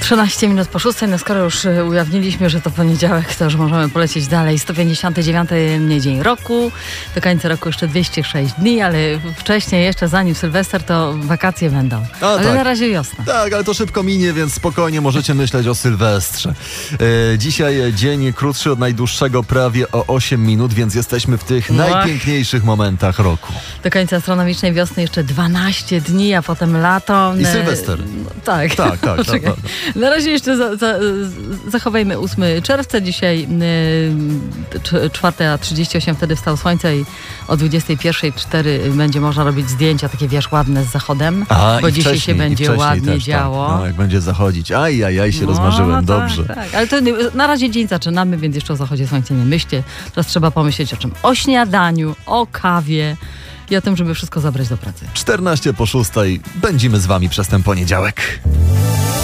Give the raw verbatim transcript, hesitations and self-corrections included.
trzynaście minut po szóstej, no skoro już ujawniliśmy, że to poniedziałek, to już możemy polecieć dalej. sto pięćdziesiąty dziewiąty dzień roku, do końca roku jeszcze dwieście sześć dni, ale wcześniej jeszcze zanim Sylwester to wakacje będą. A, ale tak. na razie wiosna. Tak, ale to szybko minie, więc spokojnie możecie myśleć o Sylwestrze. E, dzisiaj dzień krótszy od najdłuższego prawie o osiem minut, więc jesteśmy w tych No. najpiękniejszych momentach roku. Do końca astronomicznej wiosny jeszcze dwanaście dni, a potem lato. I Sylwester. No, tak, Tak, tak, tak, Czekaj. tak. Na razie jeszcze za, za, zachowajmy ósmego czerwca. Dzisiaj y, czwarta trzydzieści osiem, wtedy wstało słońce i o dwudziestej pierwszej cztery będzie można robić zdjęcia takie, wiesz, ładne z zachodem, A, bo i dzisiaj się wcześniej, będzie i wcześniej ładnie też, działo. Tak. No, jak będzie zachodzić. Aj, aj, aj, się No, rozmarzyłem, tak, dobrze. Tak. Ale to na razie dzień zaczynamy, więc jeszcze o zachodzie słońca nie myślcie. Teraz trzeba pomyśleć o czym? O śniadaniu, o kawie i o tym, żeby wszystko zabrać do pracy. czternaście po szóstej będziemy z wami przez ten poniedziałek.